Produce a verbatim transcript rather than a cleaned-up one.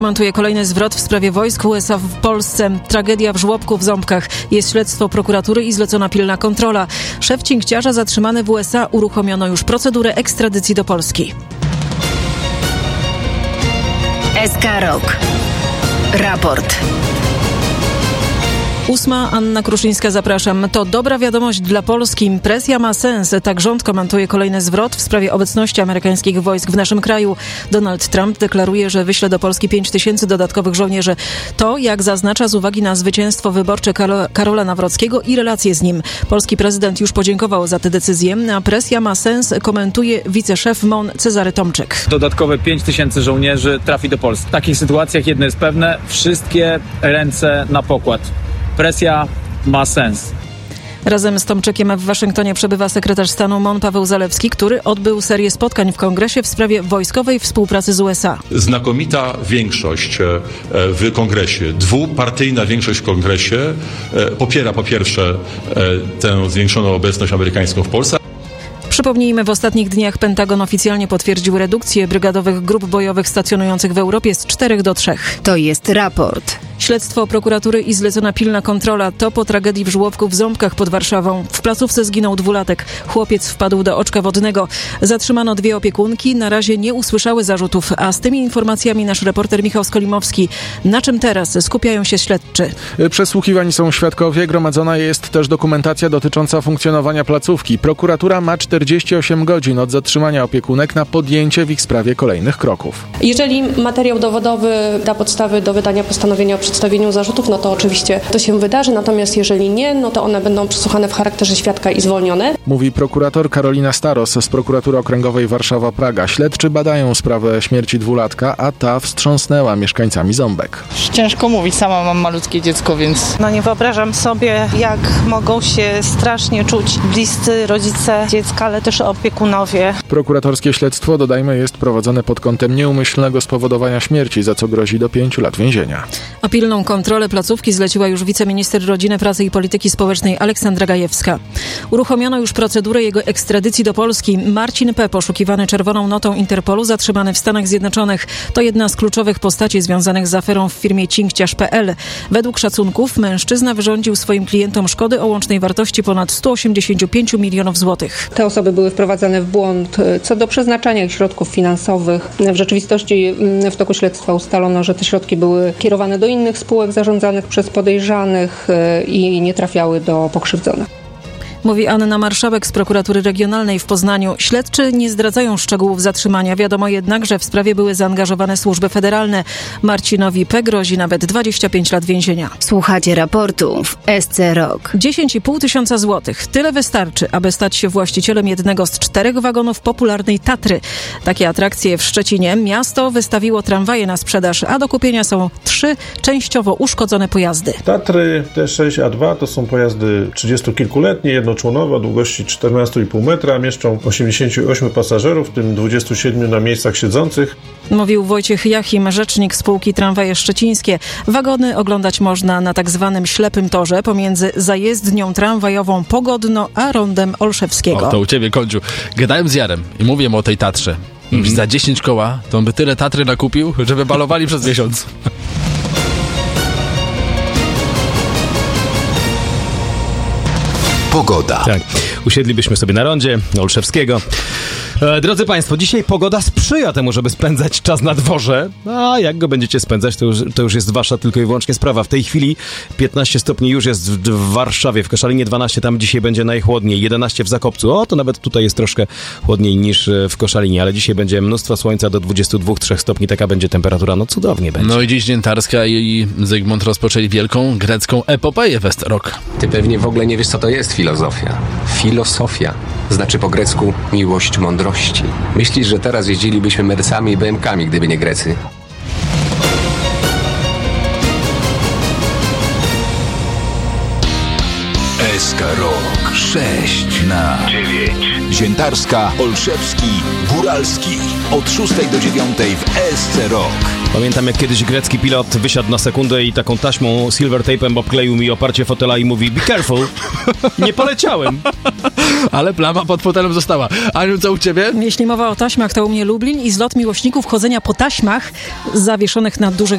Komentuje kolejny zwrot w sprawie wojsk U S A w Polsce. Tragedia w żłobku w Ząbkach. Jest śledztwo prokuratury i zlecona pilna kontrola. Szef cinkciarza zatrzymany w U S A. Uruchomiono już procedurę ekstradycji do Polski. S K Rok. Raport. Ósma, Anna Kruszyńska, zapraszam. To dobra wiadomość dla Polski. Presja ma sens. Tak rząd komentuje kolejny zwrot w sprawie obecności amerykańskich wojsk w naszym kraju. Donald Trump deklaruje, że wyśle do Polski pięć tysięcy dodatkowych żołnierzy. To, jak zaznacza, z uwagi na zwycięstwo wyborcze Karola Nawrockiego i relacje z nim. Polski prezydent już podziękował za tę decyzję, a presja ma sens, komentuje wiceszef M O N Cezary Tomczyk. Dodatkowe pięć tysięcy żołnierzy trafi do Polski. W takich sytuacjach jedno jest pewne, wszystkie ręce na pokład. Presja ma sens. Razem z Tomczykiem w Waszyngtonie przebywa sekretarz stanu M O N Paweł Zalewski, który odbył serię spotkań w Kongresie w sprawie wojskowej współpracy z U S A. Znakomita większość w Kongresie, dwupartyjna większość w Kongresie popiera po pierwsze tę zwiększoną obecność amerykańską w Polsce. Przypomnijmy, w ostatnich dniach Pentagon oficjalnie potwierdził redukcję brygadowych grup bojowych stacjonujących w Europie z czterech do trzech. To jest raport. Śledztwo prokuratury i zlecona pilna kontrola to po tragedii w żłobku w Ząbkach pod Warszawą. W placówce zginął dwulatek. Chłopiec wpadł do oczka wodnego. Zatrzymano dwie opiekunki. Na razie nie usłyszały zarzutów. A z tymi informacjami nasz reporter Michał Skolimowski. Na czym teraz skupiają się śledczy? Przesłuchiwani są świadkowie. Gromadzona jest też dokumentacja dotycząca funkcjonowania placówki. Prokuratura ma czterdzieści osiem godzin od zatrzymania opiekunek na podjęcie w ich sprawie kolejnych kroków. Jeżeli materiał dowodowy da podstawy do wydania postanowienia o przedstawieniu zarzutów, no to oczywiście to się wydarzy, natomiast jeżeli nie, no to one będą przesłuchane w charakterze świadka i zwolnione. Mówi prokurator Karolina Staros z Prokuratury Okręgowej Warszawa-Praga. Śledczy badają sprawę śmierci dwulatka, a ta wstrząsnęła mieszkańcami Ząbek. Ciężko mówić, sama mam malutkie dziecko, więc... No nie wyobrażam sobie, jak mogą się strasznie czuć bliscy rodzice dziecka, ale też opiekunowie. Prokuratorskie śledztwo, dodajmy, jest prowadzone pod kątem nieumyślnego spowodowania śmierci, za co grozi do pięciu lat więzienia. A pilną kontrolę placówki zleciła już wiceminister Rodziny, Pracy i Polityki Społecznej Aleksandra Gajewska. Uruchomiono już procedurę jego ekstradycji do Polski. Marcin P., poszukiwany czerwoną notą Interpolu, zatrzymany w Stanach Zjednoczonych. To jedna z kluczowych postaci związanych z aferą w firmie cinkciarz kropka pe el. Według szacunków mężczyzna wyrządził swoim klientom szkody o łącznej wartości ponad sto osiemdziesiąt pięć milionów złotych. Te osoby były wprowadzane w błąd co do przeznaczania ich środków finansowych. W rzeczywistości w toku śledztwa ustalono, że te środki były kierowane do innych spółek zarządzanych przez podejrzanych i nie trafiały do pokrzywdzonych. Mówi Anna Marszałek z Prokuratury Regionalnej w Poznaniu. Śledczy nie zdradzają szczegółów zatrzymania. Wiadomo jednak, że w sprawie były zaangażowane służby federalne. Marcinowi P. grozi nawet dwadzieścia pięć lat więzienia. Słuchacie raportu w S C Rok. dziesięć i pół tysiąca złotych. Tyle wystarczy, aby stać się właścicielem jednego z czterech wagonów popularnej Tatry. Takie atrakcje w Szczecinie. Miasto wystawiło tramwaje na sprzedaż, a do kupienia są trzy częściowo uszkodzone pojazdy. Tatry T sześć A dwa to są pojazdy trzydziestokilkuletnie, jedno członowe o długości czternaście i pół metra, mieszczą osiemdziesięciu ośmiu pasażerów, w tym dwudziestu siedmiu na miejscach siedzących. Mówił Wojciech Jachim, rzecznik spółki Tramwaje Szczecińskie. Wagony oglądać można na tak zwanym ślepym torze pomiędzy zajezdnią tramwajową Pogodno a rondem Olszewskiego. O, to u ciebie, Kończu. Gadałem z Jarem i mówiłem o tej Tatrze. Mm. Za dziesięć koła to on by tyle Tatry nakupił, żeby balowali przez miesiąc. Pogoda. Tak, usiedlibyśmy sobie na rondzie Olszewskiego. E, drodzy Państwo, dzisiaj pogoda sprzyja temu, żeby spędzać czas na dworze. A jak go będziecie spędzać, to już, to już jest wasza tylko i wyłącznie sprawa. W tej chwili piętnaście stopni już jest w, w Warszawie, w Koszalinie dwanaście, tam dzisiaj będzie najchłodniej, jedenaście w Zakopcu. O, to nawet tutaj jest troszkę chłodniej niż w Koszalinie, ale dzisiaj będzie mnóstwo słońca do dwudziestu dwóch do trzech stopni, taka będzie temperatura, no cudownie będzie. No i dziś Dziętarska i Zygmunt rozpoczęli wielką grecką epopeję w S C Rok. Ty pewnie w ogóle nie wiesz, co to jest filozofia. Filosofia znaczy po grecku miłość mądrości. Myślisz, że teraz jeździlibyśmy Mercami i B M kami, gdyby nie Grecy? S K Rok sześć na dziewięć. Dziętarska, Olszewski, Góralski. Od szóstej do dziewiątej w S C Rok. Pamiętam, jak kiedyś grecki pilot wysiadł na sekundę i taką taśmą silver tape'em obkleił mi oparcie fotela i mówi be careful. Nie poleciałem. Ale plama pod fotelem została. Aniu, co u ciebie? Jeśli mowa o taśmach, to u mnie Lublin i zlot miłośników chodzenia po taśmach zawieszonych na dużych